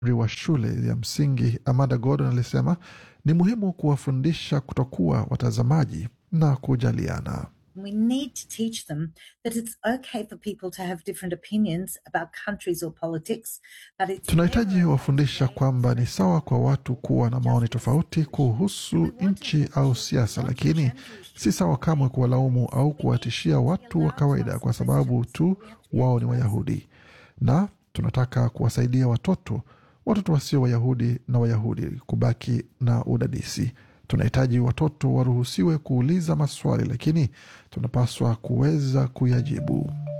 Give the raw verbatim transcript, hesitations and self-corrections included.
wa shule ya msingi Amanda Gordon alisema ni muhimu kuwafundisha kutokuwa watazamaji na kujaliana. We need to teach them that it's okay for people to have different opinions about countries or politics. But it's Tunahitaji wafundisha kwamba ni sawa kwa watu kuwa na maoni tofauti kuhusu nchi au siasa, lakini si sawa kamwe kuwalaumu au kuwatishia watu wa kawaida kwa sababu tu wao ni Wayahudi. Na tunataka kuwasaidia watoto, watoto wasio Wayahudi na Wayahudi kubaki na udadisi. Tunahitaji watoto waruhusiwe kuuliza maswali, lakini tunapaswa kuweza kuyajibu.